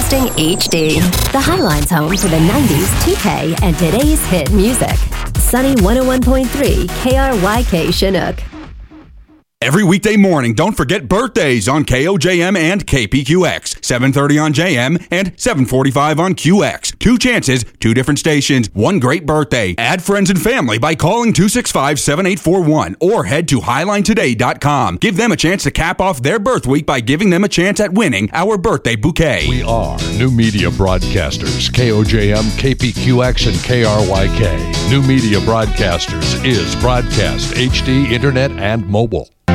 Broadcasting HD. The Highline's home for the 90s, 2K, and today's hit music. Sunny 101.3 KRYK Chinook. Every weekday morning, don't forget birthdays on KOJM and KPQX. 7:30 on JM and 7:45 on QX. 2 chances, 2 different stations, 1 great birthday. Add friends and family by calling 265-7841 or head to HighlineToday.com. Give them a chance to cap off their birth week by giving them a chance at winning our birthday bouquet. We are New Media Broadcasters, KOJM, KPQX, and KRYK. New Media Broadcasters is broadcast, HD, internet, and mobile.